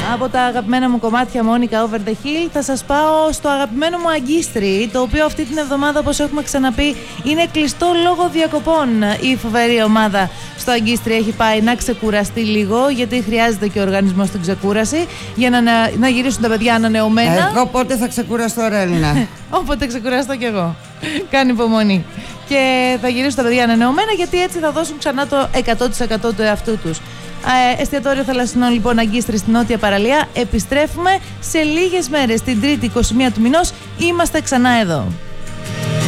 από τα αγαπημένα μου κομμάτια Μόνικα Over the Hill θα σας πάω στο αγαπημένο μου Αγκίστρι, το οποίο αυτή την εβδομάδα, όπως έχουμε ξαναπεί, είναι κλειστό λόγω διακοπών. Η φοβερή ομάδα στο Αγκίστρι έχει πάει να ξεκουραστεί λίγο, γιατί χρειάζεται και ο οργανισμός την ξεκούραση για να γυρίσουν τα παιδιά ανανεωμένα. Εγώ πότε θα ξεκουραστώ, ρε Έλληνα? Όποτε ξεκουραστώ κι εγώ. Κάνει υπομονή. Και θα γυρίσουν τα παιδιά ανανεωμένα, γιατί έτσι θα δώσουν ξανά το 100% του εαυτού τους. Εστιατόριο θαλασσινών λοιπόν Αγκίστρι στην Νότια Παραλία. Επιστρέφουμε σε λίγες μέρες. Την 3η 21 του μηνός είμαστε ξανά εδώ.